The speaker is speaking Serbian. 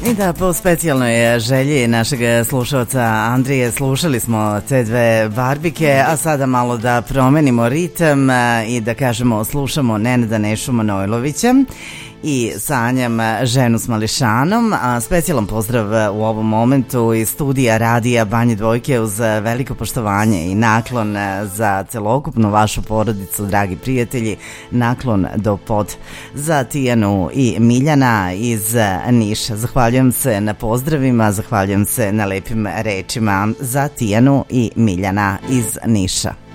I da, po specijalnoj želji našeg slušalca Andrije slušali smo C2 Barbike, a sada malo da promenimo ritam i da kažemo slušamo Nenada Nešu Manojlovića i sanjam ženu s mališanom. A specijalan pozdrav u ovom momentu iz studija radija Banje Dvojke uz veliko poštovanje i naklon za celokupnu vašu porodicu, dragi prijatelji, naklon do pod za Tijanu i Miljana iz Niša. Zahvaljujem se na pozdravima, zahvaljujem se na lepim rečima za Tijanu i Miljana iz Niša.